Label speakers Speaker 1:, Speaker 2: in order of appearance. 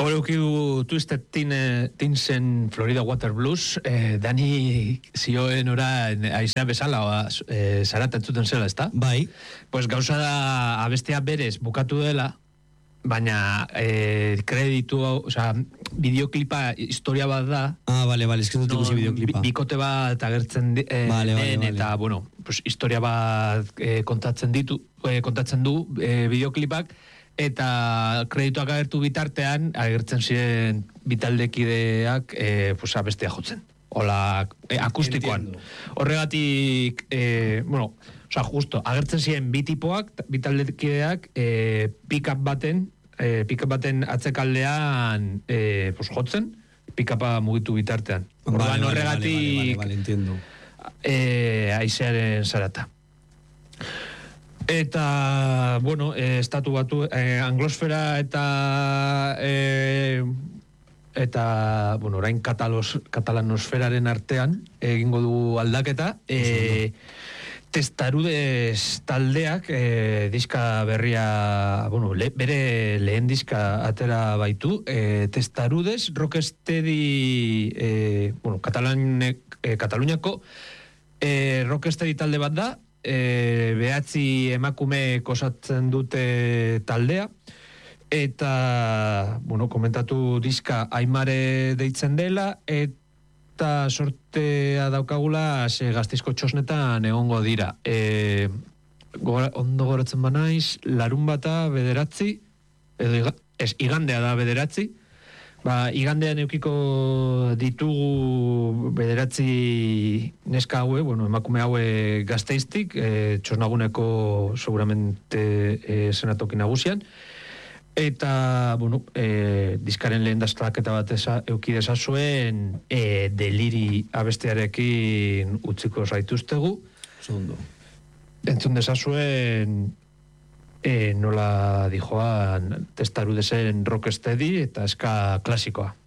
Speaker 1: Horeukigu Twisted Teensen Florida Water Blues, Dani zioen ora aizea bezala, zarata entzuten zela, ezta?
Speaker 2: Bai.
Speaker 1: Pues gauza da abestea berez bukatu dela, baina kreditu, bideoklipa historia bat da.
Speaker 2: Vale, es que dut ikusi bideoklipa.
Speaker 1: Bikote bat agertzen den, eta, bueno, pues historia bat kontatzen du bideoklipak, eta kredituak agertu bitartean, agertzen ziren bitaldekideak abestea jotzen. Hola, akustikoan. Horregatik, justo, agertzen ziren bitaldekideak pick-up baten atzekaldean jotzen, pick-upa mugitu bitartean. Horregatik, aizearen zarata. Eta, estatu batu, anglosfera eta orain katalanosferaren artean egingo du aldaketa. Testarudes taldeak diska berria, bere lehen diska atera baitu. Testarudes, Rocksteady, Kataluniako Rocksteady talde bat da, behatzi emakume osatzen dute taldea, eta, komentatu diska Aimare deitzen dela, eta sortea daukagula Gasteizko txosnetan egongo dira. Ondo goratzen banaiz, larun bata bederatzi, igandea da bederatzi, igandean eukiko ditugu bederatzi neska haue, emakume haue Gasteiztik, txosnaguneko seguramente senatoki nagusian, eta, diskaren lehen dazklaketa bat euki desazuen deliri abestearekin utziko zaituztegu.
Speaker 2: Segundo.
Speaker 1: Entzun desazuen nola dijoan Testarudesen Rocksteady eta eska klasikoa.